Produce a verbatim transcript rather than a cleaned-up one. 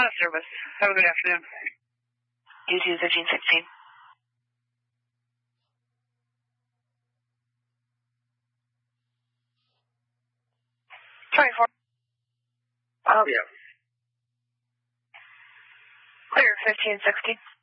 lot of service. Have a good afternoon. You too, thirteen sixteen. twenty-four. Oh, yeah. Clear, fifteen sixty.